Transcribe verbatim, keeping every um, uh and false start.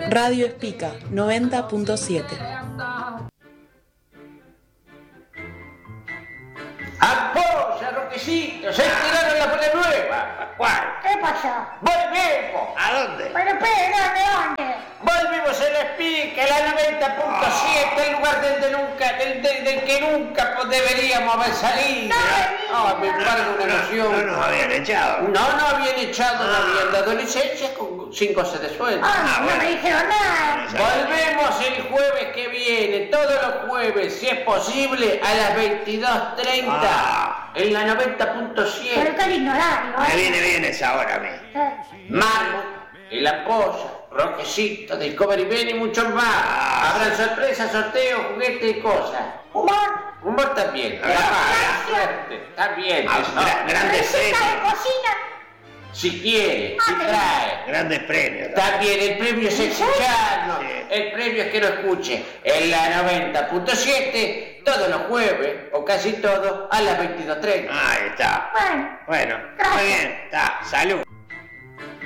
Radio Espica noventa punto siete. ¡Apoya, Roquecito! ¡Se tiraron la bola nueva! ¿Cuál? ¿Qué pasó? ¡Volvemos! ¿A dónde? Pero espera, ¿de dónde? Volvimos a la Espica, la noventa punto siete, el lugar del, de nunca, del, del, del que nunca pues, deberíamos haber salido. No, No, me embarga una No emoción. nos habían echado. No, no habían echado, no habían dado licencia con sin cosas de sueldo. Ah, no bueno. me dijeron nada. Volvemos el jueves que viene, todos los jueves, si es posible, a las veintidós treinta, Ah. en la noventa punto Pero siete. qué lindo horario, Me ¿eh? viene bien esa hora a mí. Eh, Marmot, el Ampolla, Roquecito, Discovery Ben y muchos más. Ah. Habrán sorpresas, sorteos, juguetes y cosas. Humor. Humor también. Ah, La suerte. También. Ah, eso. gra- grandes Receta de premios. cocina. Si quiere, si Ah, trae. Grandes premios. También el premio es escucharnos. Sí. El premio es que lo escuche en la noventa punto siete todos los jueves, o casi todos, a las veintidós treinta. Ahí está. Bueno. Bueno, Gracias. muy bien. Está. Salud.